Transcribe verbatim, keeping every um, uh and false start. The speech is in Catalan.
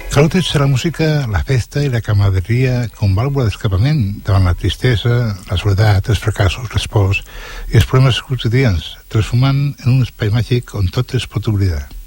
Calotes serà la música, la festa i la camaraderia com vàlvula d'escapament davant la tristesa, la soledat, els fracassos, les pors i els problemes quotidians, transformant en un espai màgic on tot es pot oblidar.